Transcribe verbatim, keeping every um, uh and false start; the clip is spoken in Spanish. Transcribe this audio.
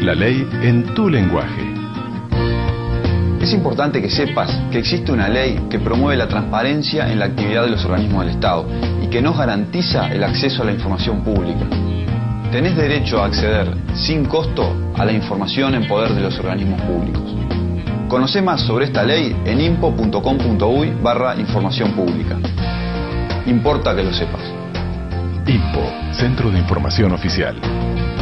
La ley en tu lenguaje. Es importante que sepas que existe una ley que promueve la transparencia en la actividad de los organismos del Estado y que nos garantiza el acceso a la información pública. Tenés derecho a acceder sin costo a la información en poder de los organismos públicos. Conocé más sobre esta ley en impo punto com punto uy barra información pública. Importa que lo sepas. INPO, Centro de Información Oficial.